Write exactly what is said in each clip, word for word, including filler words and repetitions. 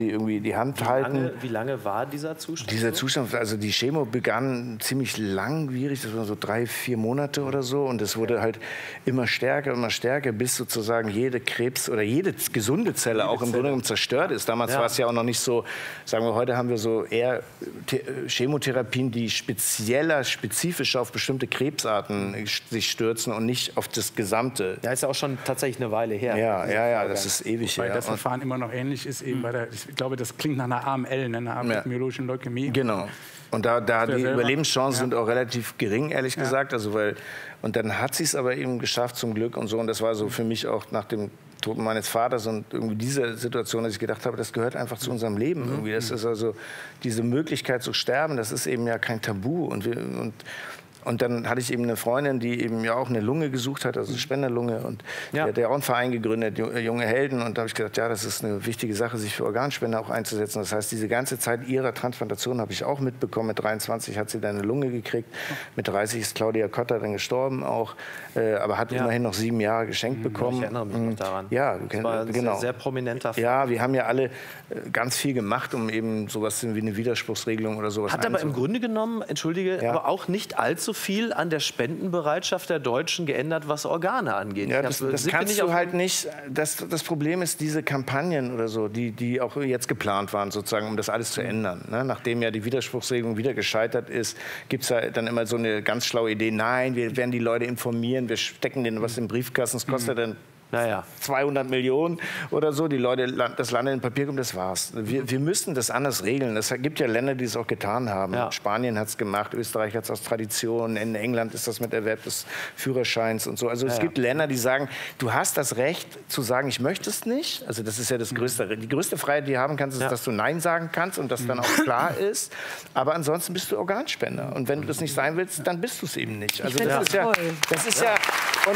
die irgendwie die Hand wie halten. Lange, wie lange war dieser Zustand? Dieser so? Zustand, also die Chemo begann ziemlich langwierig, das waren so drei, vier Monate oder so. Und es wurde halt immer stärker, immer stärker, bis sozusagen jede Krebs- oder jede gesunde Zelle jede auch im Zelle. Grunde genommen zerstört ist. Damals ja. war es ja auch noch nicht so, sagen wir, heute haben wir so eher Chemotherapien, die spezieller, spezifischer auf bestimmte Krebsarten sich stürzen und nicht auf das Gesamte. Ja, ist ja auch schon tatsächlich eine Weile her. Ja, ja, ja, das ist ewig her. Weil das Verfahren immer noch ähnlich ist, eben bei der, ich glaube, das klingt nach einer A M L, ne, einer ja. myelogischen Leukämie. Genau. Und da, da die selber. Überlebenschancen Ja. sind auch relativ gering, ehrlich Ja. gesagt. Also weil, und dann hat sie es aber eben geschafft, zum Glück und so. Und das war so für mich auch nach dem Tod meines Vaters und irgendwie diese Situation, dass ich gedacht habe, das gehört einfach zu unserem Leben irgendwie. Das ist also diese Möglichkeit zu sterben, das ist eben ja kein Tabu. Und wir, und Und dann hatte ich eben eine Freundin, die eben ja auch eine Lunge gesucht hat, also eine Spenderlunge. Und ja. die hat ja auch einen Verein gegründet, Junge Helden. Und da habe ich gedacht, ja, das ist eine wichtige Sache, sich für Organspender auch einzusetzen. Das heißt, diese ganze Zeit ihrer Transplantation habe ich auch mitbekommen. Mit dreiundzwanzig hat sie dann eine Lunge gekriegt. Mit dreißig ist Claudia Cotta dann gestorben auch. Äh, aber hat ja. immerhin noch sieben Jahre geschenkt mhm, bekommen. Ich erinnere mich noch daran. Ja, das war ein genau. sehr, sehr prominenter Fall. Ja, wir haben ja alle ganz viel gemacht, um eben sowas wie eine Widerspruchsregelung oder sowas Hat aber im Grunde genommen, entschuldige, ja. aber auch nicht allzu viel an der Spendenbereitschaft der Deutschen geändert, was Organe angeht. Ja, das, das kannst du halt nicht. Das, das Problem ist, diese Kampagnen oder so, die, die auch jetzt geplant waren, sozusagen, um das alles zu ändern. Ne? Nachdem ja die Widerspruchsregelung wieder gescheitert ist, gibt es ja dann immer so eine ganz schlaue Idee, nein, wir werden die Leute informieren, wir stecken denen was im Briefkasten, es kostet mhm. dann Naja. zweihundert Millionen oder so, die Leute, das landet in Papier kommt, das war's. Wir, wir müssen das anders regeln. Es gibt ja Länder, die es auch getan haben. Ja. Spanien hat es gemacht, Österreich hat es aus Tradition, in England ist das mit Erwerb des Führerscheins und so. Also es ja, gibt ja. Länder, die sagen, du hast das Recht zu sagen, ich möchte es nicht. Also das ist ja das größte, die größte Freiheit, die du haben kannst, ist, ja. dass du Nein sagen kannst und das dann auch klar ist. Aber ansonsten bist du Organspender. Und wenn du das nicht sein willst, dann bist du es eben nicht. Also das, das ist ja, das ist ja, und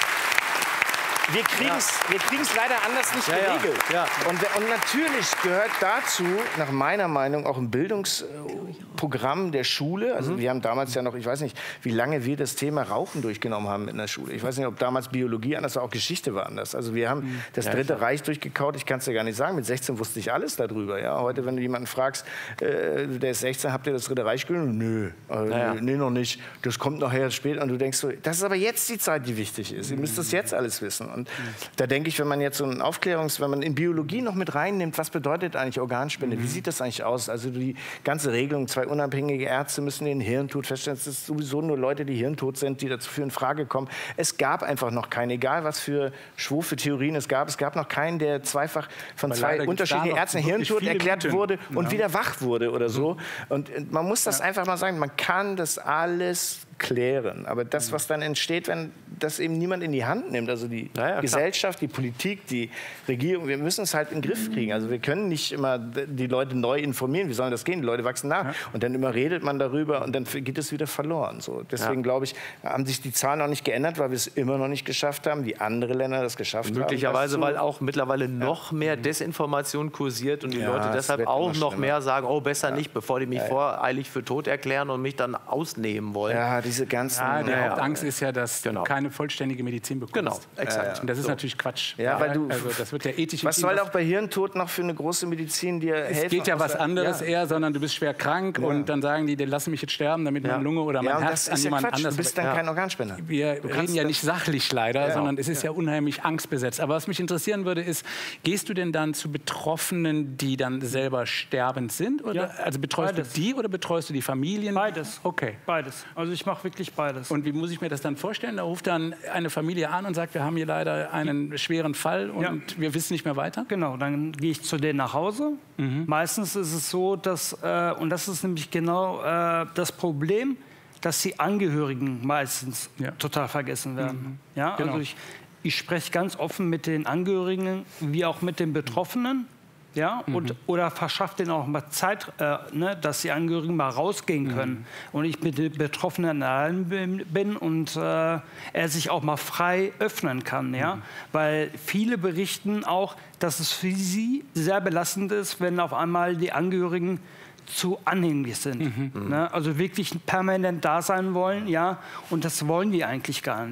Wir kriegen es ja. leider anders nicht ja, geregelt. Ja. Ja. Und, und natürlich gehört dazu, nach meiner Meinung, auch ein Bildungsprogramm der Schule. Also mhm. wir haben damals ja noch, ich weiß nicht, wie lange wir das Thema Rauchen durchgenommen haben in der Schule. Ich weiß nicht, ob damals Biologie anders war, auch Geschichte war anders. Also wir haben mhm. das ja, Dritte Reich durchgekaut. Ich kann es dir gar nicht sagen. Mit sechzehn wusste ich alles darüber. Ja? Heute, wenn du jemanden fragst, äh, der ist sechzehn, habt ihr das Dritte Reich gegründet? Nö, äh, ja. nö, nee, noch nicht. Das kommt nachher später. Und du denkst so, das ist aber jetzt die Zeit, die wichtig ist. Ihr müsst das jetzt alles wissen. Und da denke ich, wenn man jetzt so ein Aufklärungs-, wenn man in Biologie noch mit reinnimmt, was bedeutet eigentlich Organspende? Mhm. Wie sieht das eigentlich aus? Also die ganze Regelung, zwei unabhängige Ärzte müssen den Hirntod feststellen. Es ist sowieso nur Leute, die hirntot sind, die dazu für in Frage kommen. Es gab einfach noch keinen, egal was für schwufe Theorien es gab. Es gab noch keinen, der zweifach von Aber zwei unterschiedlichen Ärzten Hirntod erklärt Mythen. wurde und ja. wieder wach wurde oder so. Mhm. Und man muss das ja. einfach mal sagen, man kann das alles klären. Aber das, was dann entsteht, wenn das eben niemand in die Hand nimmt, also die ja, ja, Gesellschaft, die Politik, die Regierung, wir müssen es halt in den Griff kriegen. Also wir können nicht immer die Leute neu informieren. Wie soll das gehen? Die Leute wachsen nach. Ja. Und dann immer redet man darüber und dann geht es wieder verloren. So, deswegen ja. glaube ich, haben sich die Zahlen noch nicht geändert, weil wir es immer noch nicht geschafft haben, wie andere Länder das geschafft haben. Möglicherweise, weil auch mittlerweile noch ja. mehr Desinformation kursiert und die ja, Leute deshalb auch noch schlimmer. mehr sagen, oh, besser ja. nicht, bevor die mich ja. voreilig für tot erklären und mich dann ausnehmen wollen. Ja, diese ganzen... Ja, die ja, Hauptangst ist ja, dass genau. du keine vollständige Medizin bekommst. Genau, exakt. Ja, ja. Und das ist so. natürlich Quatsch. Ja, weil du, also das wird ja ethisch... Was soll auch bei Hirntod noch für eine große Medizin dir helfen? Es geht ja was anderes ja. eher, sondern du bist schwer krank ja. und dann sagen die, lassen mich jetzt sterben, damit meine ja. Lunge oder mein ja, Herz an jemand ja anders... Du bist dann ja. kein Organspender. Wir reden ja nicht sachlich leider, ja. sondern es ist ja. ja unheimlich angstbesetzt. Aber was mich interessieren würde, ist, gehst du denn dann zu Betroffenen, die dann selber sterbend sind? Oder? Ja. Also betreust beides. du die oder betreust du die Familien? Beides. Okay. Beides. Also ich mache wirklich beides. Und wie muss ich mir das dann vorstellen? Da ruft dann eine Familie an und sagt, wir haben hier leider einen schweren Fall und ja. wir wissen nicht mehr weiter? Genau, dann gehe ich zu denen nach Hause. Mhm. Meistens ist es so, dass, äh, und das ist nämlich genau äh, das Problem, dass die Angehörigen meistens ja. total vergessen werden. Mhm. Ja, genau. Also ich, ich spreche ganz offen mit den Angehörigen wie auch mit den Betroffenen. Ja, und, mhm. oder verschafft denen auch mal Zeit, äh, ne, dass die Angehörigen mal rausgehen können. Mhm. Und ich mit den Betroffenen allein bin und äh, er sich auch mal frei öffnen kann. Ja? Mhm. Weil viele berichten auch, dass es für sie sehr belastend ist, wenn auf einmal die Angehörigen zu anhänglich sind. Mhm. Ne? Also wirklich permanent da sein wollen. Ja? Und das wollen die eigentlich gar nicht.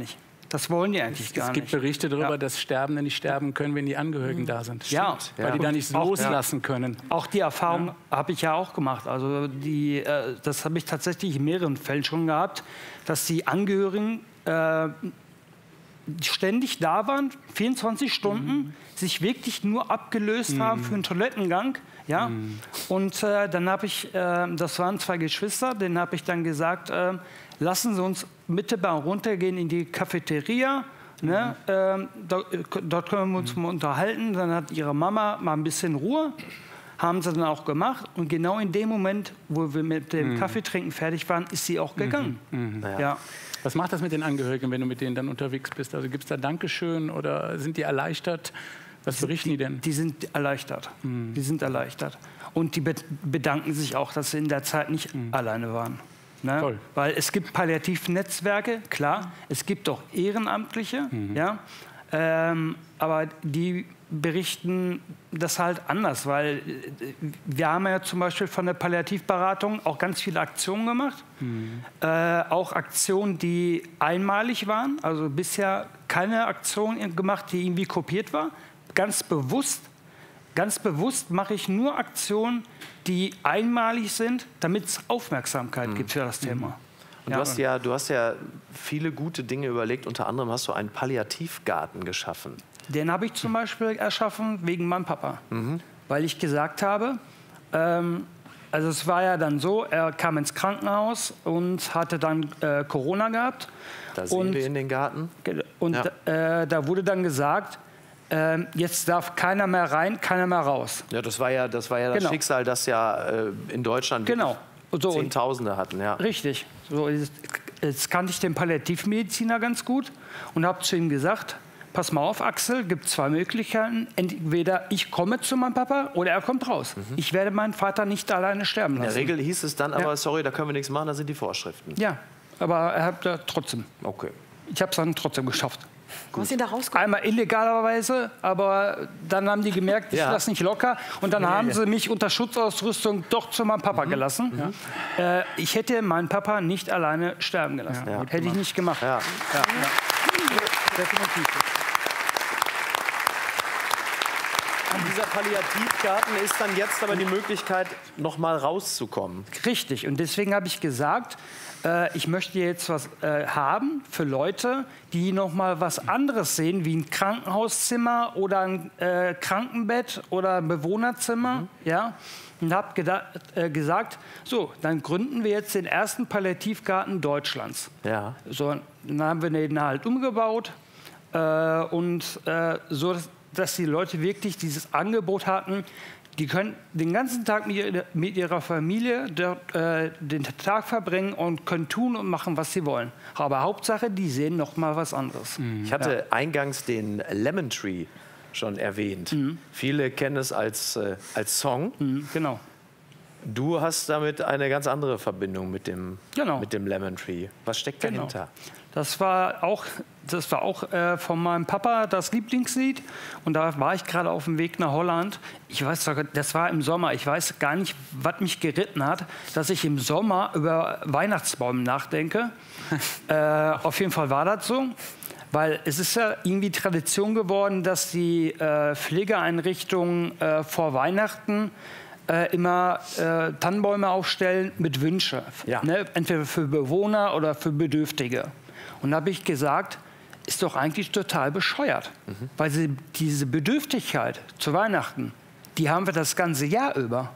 Das wollen die eigentlich es, gar nicht. Es gibt Berichte darüber, ja. dass Sterbende nicht sterben können, wenn die Angehörigen mhm. da sind. Ja. Weil ja. die da nicht loslassen können. Auch die Erfahrung ja. habe ich ja auch gemacht. Also die, äh, das habe ich tatsächlich in mehreren Fällen schon gehabt, dass die Angehörigen äh, ständig da waren, vierundzwanzig Stunden, mhm. sich wirklich nur abgelöst mhm. haben für einen Toilettengang. Ja? Mhm. Und äh, dann habe ich, äh, das waren zwei Geschwister, denen habe ich dann gesagt, äh, lassen Sie uns mittelbar runtergehen in die Cafeteria. Mhm. Ne? Ähm, dort, dort können wir uns mhm. mal unterhalten. Dann hat ihre Mama mal ein bisschen Ruhe. Haben sie dann auch gemacht. Und genau in dem Moment, wo wir mit dem mhm. Kaffeetrinken fertig waren, ist sie auch gegangen. Mhm. Mhm. Ja. Was macht das mit den Angehörigen, wenn du mit denen dann unterwegs bist? Also gibt es da Dankeschön oder sind die erleichtert? Was berichten die denn? Die sind erleichtert. Mhm. Die sind erleichtert. Und die bedanken sich auch, dass sie in der Zeit nicht mhm. alleine waren. Ne? Toll. Weil es gibt Palliativnetzwerke, klar. Es gibt auch Ehrenamtliche, mhm. ja. Ähm, aber die berichten das halt anders, weil wir haben ja zum Beispiel von der Palliativberatung auch ganz viele Aktionen gemacht. Mhm. Äh, auch Aktionen, die einmalig waren. Also bisher keine Aktion gemacht, die irgendwie kopiert war. Ganz bewusst, ganz bewusst mache ich nur Aktionen, die einmalig sind, damit es Aufmerksamkeit mhm. gibt für das Thema. Und ja. Du, hast ja, du hast ja viele gute Dinge überlegt. Unter anderem hast du einen Palliativgarten geschaffen. Den habe ich zum Beispiel erschaffen wegen meinem Papa. Mhm. Weil ich gesagt habe, ähm, also es war ja dann so, er kam ins Krankenhaus und hatte dann äh, Corona gehabt. Da sehen und, wir in den Garten. Und ja. äh, da wurde dann gesagt, äh, jetzt darf keiner mehr rein, keiner mehr raus. Ja, das war ja das, war ja das genau. Schicksal, das ja äh, in Deutschland genau. so, Zehntausende hatten. Ja. Richtig. So, jetzt, jetzt kannte ich den Palliativmediziner ganz gut und habe zu ihm gesagt, pass mal auf, Axel, gibt zwei Möglichkeiten. Entweder ich komme zu meinem Papa oder er kommt raus. Mhm. Ich werde meinen Vater nicht alleine sterben lassen. In der Regel hieß es dann aber, ja. sorry, da können wir nichts machen, da sind die Vorschriften. Ja, aber er hat da trotzdem. Okay. Ich habe es dann trotzdem geschafft. Was sind da rausgekommen? Einmal illegalerweise, aber dann haben die gemerkt, ich ja. lasse nicht locker. Und dann nee, haben sie mich unter Schutzausrüstung doch zu meinem Papa mhm. gelassen. Ja. Äh, ich hätte meinen Papa nicht alleine sterben gelassen. Ja. Hätte ich nicht gemacht. Ja. Ja. Ja. Definitiv. Dieser Palliativgarten ist dann jetzt aber die Möglichkeit, noch mal rauszukommen. Richtig. Und deswegen habe ich gesagt, äh, ich möchte jetzt was äh, haben für Leute, die noch mal was anderes sehen, wie ein Krankenhauszimmer oder ein äh, Krankenbett oder ein Bewohnerzimmer. Mhm. Ja? Und habe äh, gesagt, so, dann gründen wir jetzt den ersten Palliativgarten Deutschlands. Ja. So, dann haben wir den halt umgebaut äh, und äh, so, dass, dass die Leute wirklich dieses Angebot hatten, die können den ganzen Tag mit ihrer, mit ihrer Familie dort, äh, den Tag verbringen und können tun und machen, was sie wollen. Aber Hauptsache, die sehen noch mal was anderes. Ich hatte ja. eingangs den Lemon Tree schon erwähnt. Mhm. Viele kennen es als, äh, als Song. Mhm, genau. Du hast damit eine ganz andere Verbindung mit dem, genau. mit dem Lemon Tree. Was steckt genau. dahinter? Das war auch, das war auch äh, von meinem Papa das Lieblingslied. Und da war ich gerade auf dem Weg nach Holland. Ich weiß, das war im Sommer. Ich weiß gar nicht, was mich geritten hat, dass ich im Sommer über Weihnachtsbäume nachdenke. äh, auf jeden Fall war das so. Weil es ist ja irgendwie Tradition geworden, dass die äh, Pflegeeinrichtungen äh, vor Weihnachten äh, immer äh, Tannenbäume aufstellen mit Wünschen. Ja. Ne? Entweder für Bewohner oder für Bedürftige. Und da habe ich gesagt, ist doch eigentlich total bescheuert. Mhm. Weil sie, diese Bedürftigkeit zu Weihnachten, die haben wir das ganze Jahr über.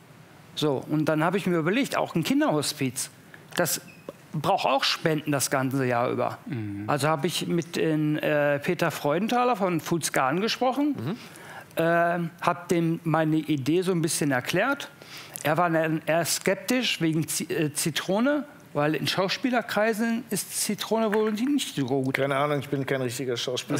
So, und dann habe ich mir überlegt, auch ein Kinderhospiz, das braucht auch Spenden das ganze Jahr über. Mhm. Also habe ich mit den, äh, Peter Freudenthaler von Fuhlsgarten gesprochen, mhm. äh, habe dem meine Idee so ein bisschen erklärt. Er war dann eher skeptisch wegen Z äh, Zitrone, weil in Schauspielerkreisen ist Zitrone wohl nicht so gut. Keine Ahnung, ich bin kein richtiger Schauspieler.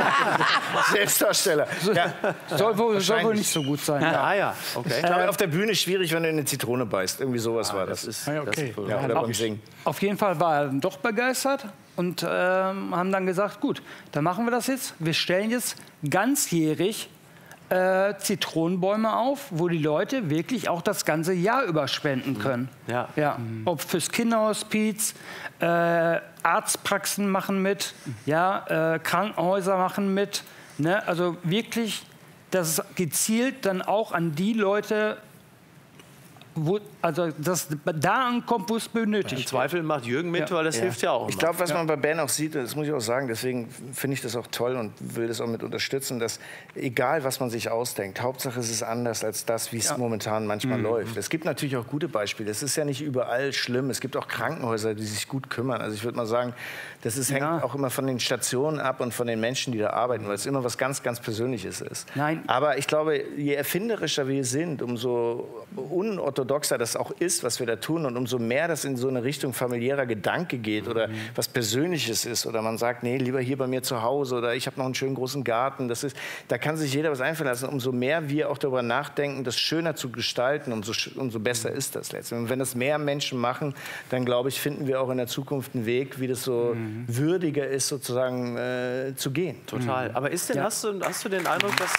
Selbstdarsteller. Ja. Soll, wohl, soll wohl nicht so gut sein. Ja. Ah ja, okay. Ich glaube, auf der Bühne ist schwierig, wenn du in eine Zitrone beißt. Irgendwie sowas ah, war das. das ist, ah, okay. das ist ja, oder beim Singen. Auf jeden Fall war er dann doch begeistert und äh, haben dann gesagt, gut, dann machen wir das jetzt. Wir stellen jetzt ganzjährig äh, Zitronenbäume auf, wo die Leute wirklich auch das ganze Jahr über spenden können. Ja. Ja. Ob fürs Kinderhospiz, äh, Arztpraxen machen mit, ja, äh, Krankenhäuser machen mit. Ne? Also wirklich, dass es gezielt dann auch an die Leute, wo, also dass da ein Kompost benötigt. Im Zweifel macht Jürgen mit, ja. weil das ja. hilft ja auch. Ich glaube, was ja. man bei Ben auch sieht, das muss ich auch sagen, deswegen finde ich das auch toll und will das auch mit unterstützen, dass egal, was man sich ausdenkt, Hauptsache es ist anders als das, wie es ja. momentan manchmal mhm. läuft. Es gibt natürlich auch gute Beispiele. Es ist ja nicht überall schlimm. Es gibt auch Krankenhäuser, die sich gut kümmern. Also ich würde mal sagen, das ist, hängt ja. auch immer von den Stationen ab und von den Menschen, die da arbeiten, weil es immer was ganz, ganz Persönliches ist. Nein. Aber ich glaube, je erfinderischer wir sind, umso unorthodoxer das auch ist, was wir da tun und umso mehr das in so eine Richtung familiärer Gedanke geht oder mhm. was Persönliches ist oder man sagt, nee, lieber hier bei mir zu Hause oder ich habe noch einen schönen großen Garten, das ist, da kann sich jeder was einfallen lassen. Umso mehr wir auch darüber nachdenken, das schöner zu gestalten, umso, umso besser mhm. ist das letztendlich. Und wenn das mehr Menschen machen, dann glaube ich, finden wir auch in der Zukunft einen Weg, wie das so mhm. würdiger ist, sozusagen äh, zu gehen. Total. Mhm. Aber ist denn, ja. hast, du, hast du den Eindruck, dass...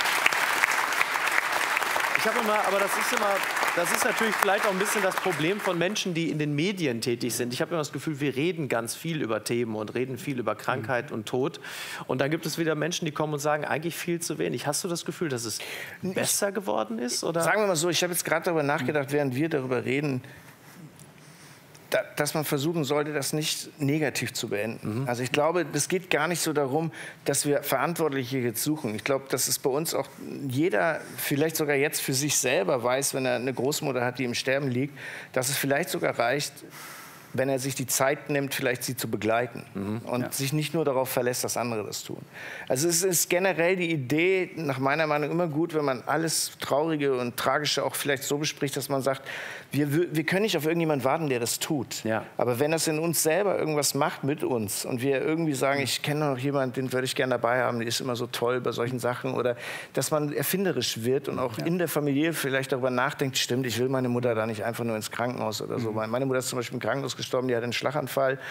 Ich habe immer, aber das ist immer, das ist natürlich vielleicht auch ein bisschen das Problem von Menschen, die in den Medien tätig sind. Ich habe immer das Gefühl, wir reden ganz viel über Themen und reden viel über Krankheit und Tod. Und dann gibt es wieder Menschen, die kommen und sagen, eigentlich viel zu wenig. Hast du das Gefühl, dass es besser geworden ist? Oder? Sagen wir mal so, ich habe jetzt gerade darüber nachgedacht, während wir darüber reden, Da, dass man versuchen sollte, das nicht negativ zu beenden. Mhm. Also ich glaube, es geht gar nicht so darum, dass wir Verantwortliche jetzt suchen. Ich glaube, dass es bei uns auch jeder, vielleicht sogar jetzt für sich selber weiß, wenn er eine Großmutter hat, die im Sterben liegt, dass es vielleicht sogar reicht, wenn er sich die Zeit nimmt, vielleicht sie zu begleiten mhm. und ja. sich nicht nur darauf verlässt, dass andere das tun. Also es ist generell die Idee, nach meiner Meinung, immer gut, wenn man alles Traurige und Tragische auch vielleicht so bespricht, dass man sagt, wir, wir können nicht auf irgendjemanden warten, der das tut. Ja. Aber wenn das in uns selber irgendwas macht mit uns und wir irgendwie sagen, ich kenne noch jemanden, den würde ich gerne dabei haben, der ist immer so toll bei solchen Sachen, oder dass man erfinderisch wird und auch ja. in der Familie vielleicht darüber nachdenkt, stimmt, ich will meine Mutter da nicht einfach nur ins Krankenhaus oder so. Mhm. Meine Mutter ist zum Beispiel im Krankenhaus gestorben, die hat einen Schlaganfall,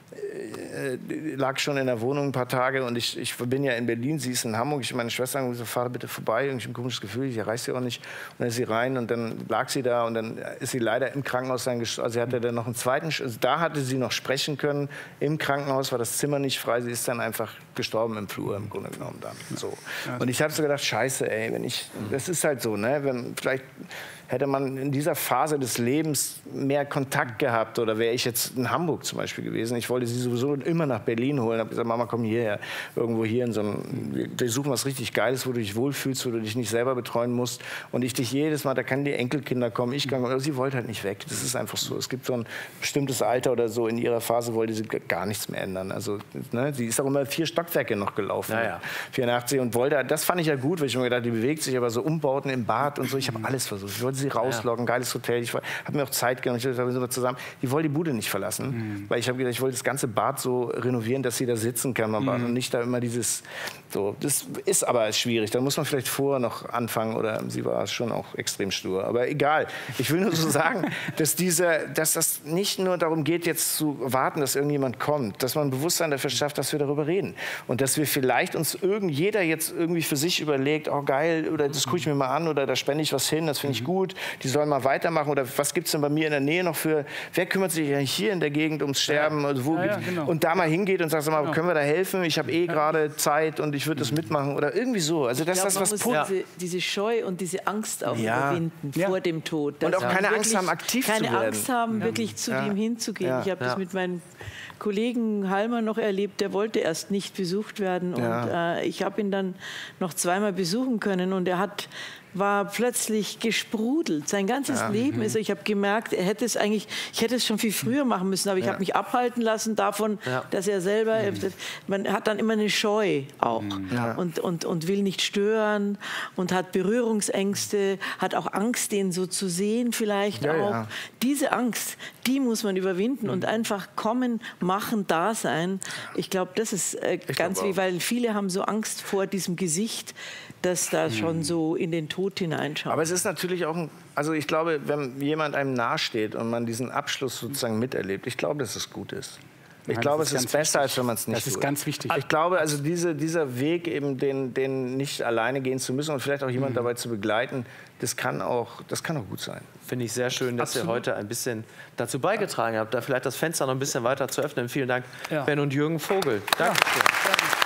äh, lag schon in der Wohnung ein paar Tage und ich, ich bin ja in Berlin, sie ist in Hamburg, ich meine Schwester gesagt, so, fahr bitte vorbei, ich habe ein komisches Gefühl, ich erreiche sie auch nicht. Und dann ist sie rein und dann lag sie da und dann ist sie leider im Krankenhaus dann gestorben, also sie hatte dann noch einen zweiten, also da hatte sie noch sprechen können, im Krankenhaus war das Zimmer nicht frei, sie ist dann einfach gestorben im Flur im Grunde genommen dann. So. Und ich habe so gedacht, scheiße, ey, wenn ich, das ist halt so, ne, wenn vielleicht hätte man in dieser Phase des Lebens mehr Kontakt gehabt oder wäre ich jetzt in Hamburg zum Beispiel gewesen. Ich wollte sie sowieso immer nach Berlin holen. Ich habe gesagt, Mama, komm hierher. Irgendwo hier in so einem, wir suchen was richtig Geiles, wo du dich wohlfühlst, wo du dich nicht selber betreuen musst. Und ich dich jedes Mal, da können die Enkelkinder kommen, ich kann, aber sie wollte halt nicht weg. Das ist einfach so. Es gibt so ein bestimmtes Alter oder so. In ihrer Phase wollte sie gar nichts mehr ändern. Also, ne, sie ist auch immer vier Stockwerke noch gelaufen. Ja, ja. vierundachtzig und wollte, das fand ich ja gut, weil ich mir gedacht, die bewegt sich, aber so Umbauten im Bad und so. Ich habe alles versucht. Ich wollte sie rauslocken, ja. geiles Hotel. Ich habe mir auch Zeit genommen. Ich dachte, wir sind wir zusammen. Die wollte die Bude nicht verlassen, mhm. weil ich habe gedacht, ich wollte das ganze Bad so renovieren, dass sie da sitzen kann beim Bad mhm. und nicht da immer dieses. So, das ist aber schwierig. Da muss man vielleicht vorher noch anfangen oder sie war schon auch extrem stur. Aber egal. Ich will nur so sagen, dass diese, dass das nicht nur darum geht, jetzt zu warten, dass irgendjemand kommt, dass man Bewusstsein dafür schafft, dass wir darüber reden und dass wir vielleicht uns irgend jeder jetzt irgendwie für sich überlegt, oh geil, oder das gucke ich mir mal an oder da spende ich was hin, das finde ich gut. Die sollen mal weitermachen oder was gibt es denn bei mir in der Nähe noch für, wer kümmert sich eigentlich hier in der Gegend ums Sterben? Also wo, ja, ja, genau. Und da mal hingeht und sagt, sag mal, genau. können wir da helfen? Ich habe eh gerade Zeit und ich würde das mitmachen oder irgendwie so. Also das, glaub, das was muss diese, diese Scheu und diese Angst auch ja. überwinden ja. vor dem Tod. Und auch keine Angst haben, aktiv zu werden. Keine Angst haben, wirklich zu ja. dem hinzugehen. Ja. Ich habe ja. das mit meinem Kollegen Halmer noch erlebt, der wollte erst nicht besucht werden und ja. äh, ich habe ihn dann noch zweimal besuchen können und er hat war plötzlich gesprudelt. Sein ganzes ja. Leben ist, ich habe gemerkt, er hätte es eigentlich, ich hätte es schon viel früher machen müssen, aber ich ja. habe mich abhalten lassen davon, ja. dass er selber, mhm. man hat dann immer eine Scheu auch ja. und, und, und will nicht stören und hat Berührungsängste, hat auch Angst, den so zu sehen vielleicht ja, auch. Ja. Diese Angst, die muss man überwinden mhm. und einfach kommen, machen, da sein. Ich glaube, das ist äh, ganz wie, weil viele haben so Angst vor diesem Gesicht, dass da schon so in den Tod hineinschaut. Aber es ist natürlich auch, ein, also ich glaube, wenn jemand einem nahesteht und man diesen Abschluss sozusagen miterlebt, ich glaube, dass es gut ist. Ich Nein, glaube, es es ist ist besser, wichtig. als wenn man es nicht Das ist tut. ganz wichtig. Ich glaube, also diese, dieser Weg, eben den, den nicht alleine gehen zu müssen und vielleicht auch jemand mhm. dabei zu begleiten, das kann auch, das kann auch gut sein. Finde ich sehr schön, dass Absolut. ihr heute ein bisschen dazu beigetragen habt, da vielleicht das Fenster noch ein bisschen weiter zu öffnen. Vielen Dank, ja. Ben und Jürgen Vogel. Danke. Ja.